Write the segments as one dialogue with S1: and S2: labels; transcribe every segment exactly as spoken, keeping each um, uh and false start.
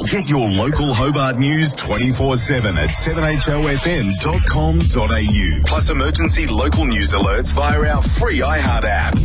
S1: Get your local Hobart news twenty-four seven at seven h o f m dot com dot a u. Plus emergency local news alerts via our free iHeart app.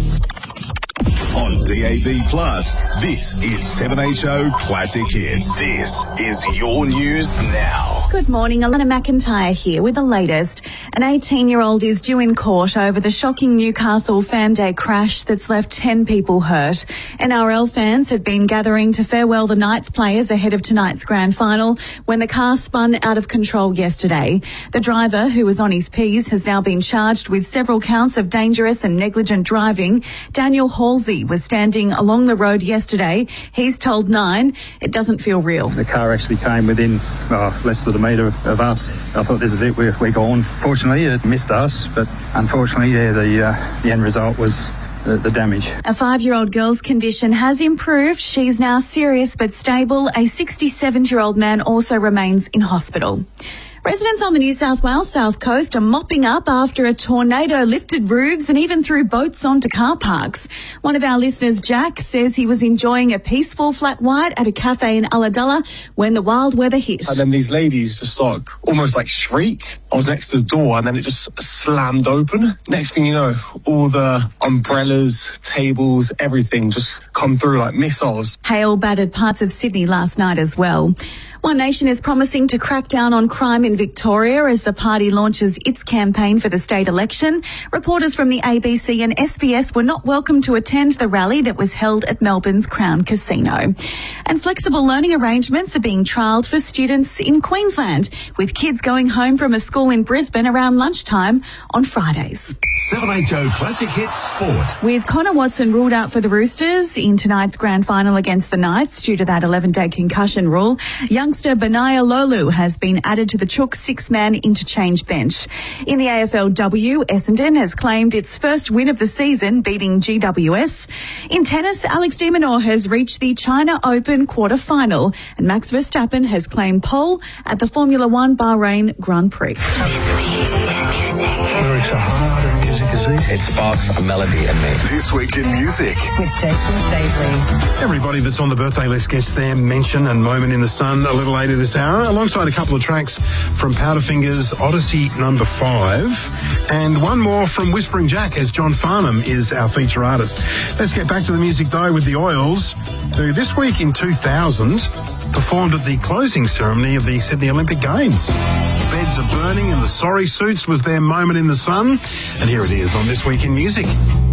S1: On D A B Plus, this is seven H O Classic Hits. This is your news now.
S2: Good morning, Alana McIntyre here with the latest. An eighteen-year-old is due in court over the shocking Newcastle Fan Day crash that's left ten people hurt. N R L fans had been gathering to farewell the Knights players ahead of tonight's grand final when the car spun out of control yesterday. The driver, who was on his P's, has now been charged with several counts of dangerous and negligent driving. Daniel Halsey was standing along the road yesterday. He's told Nine it doesn't feel real.
S3: The car actually came within oh, less than a metre of us. I thought, this is it, we're, we're gone. Fortunately, it missed us, but unfortunately, yeah, the, uh, the end result was the, the damage.
S2: A five-year-old girl's condition has improved. She's now serious but stable. A sixty-seven-year-old man also remains in hospital. Residents on the New South Wales South Coast are mopping up after a tornado lifted roofs and even threw boats onto car parks. One of our listeners, Jack, says he was enjoying a peaceful flat white at a cafe in Ulladulla when the wild weather hit.
S4: And then these ladies just like almost like shriek. I was next to the door and then it just slammed open. Next thing you know, all the umbrellas, tables, everything just come through like missiles.
S2: Hail battered parts of Sydney last night as well. One Nation is promising to crack down on crime in Victoria as the party launches its campaign for the state election. Reporters from the A B C and S B S were not welcome to attend the rally that was held at Melbourne's Crown Casino. And flexible learning arrangements are being trialled for students in Queensland, with kids going home from a school in Brisbane around lunchtime on Fridays.
S1: seven H O Classic Hits Sport.
S2: With Connor Watson ruled out for the Roosters in tonight's grand final against the Knights due to that eleven-day concussion rule, youngster Benaya Lolu has been added to the Chook six-man interchange bench. In the A F L W, Essendon has claimed its first win of the season, beating G W S. In tennis, Alex de Minaur has reached the China Open quarter-final, and Max Verstappen has claimed pole at the Formula One Bahrain Grand Prix.
S5: This week in music.
S6: Lyrics are hard and music is easy.
S7: It sparks a melody in me.
S1: This week in music.
S5: With Jason Staveley.
S6: Everybody that's on the birthday list gets their mention and moment in the sun a little later this hour, alongside a couple of tracks from Powderfinger's Odyssey number five, and one more from Whispering Jack, as John Farnham is our feature artist. Let's get back to the music though with the Oils, who this week in two thousand performed at the closing ceremony of the Sydney Olympic Games. Beds are burning and the sorry suits was their moment in the sun, and here it is on This Week in Music.